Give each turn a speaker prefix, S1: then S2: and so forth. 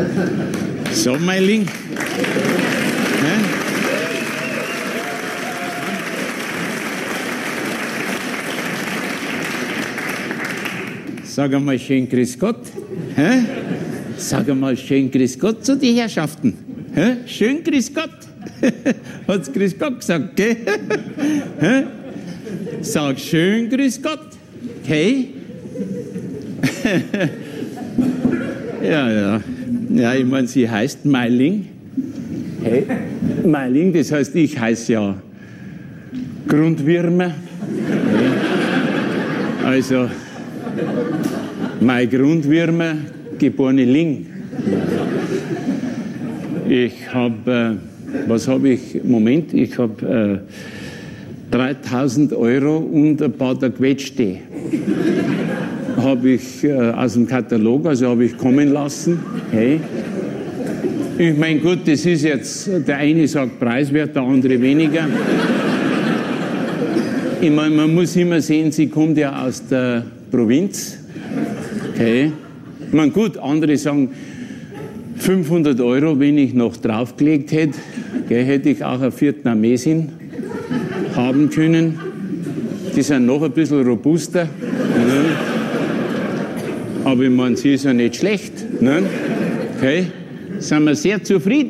S1: So, Meiling. Sag einmal schön Grüß Gott. Sag einmal schön Grüß Gott zu den Herrschaften. Schön Grüß Gott. Hat's Grüß Gott gesagt, gell? Sag schön Grüß Gott. Okay? Ja, ich meine, sie heißt Meiling. Hey, Meiling, das heißt, ich heiße ja Grundwürmer. Also, mein Grundwürmer, geborene Ling. Ich habe, was habe ich? Moment, ich habe 3.000 Euro und ein paar der Quetschte. Habe ich aus dem Katalog, also habe ich kommen lassen. Hey. Ich meine, gut, das ist jetzt, der eine sagt preiswert, der andere weniger. Ich meine, man muss immer sehen, sie kommt ja aus der Provinz. Okay. Ich meine, gut, andere sagen 500 Euro, wenn ich noch draufgelegt hätte, hätte ich auch eine Vietnamesin haben können. Die sind noch ein bisschen robuster. Ne? Aber ich meine, sie ist ja nicht schlecht. Ne? Okay. Sind wir sehr zufrieden.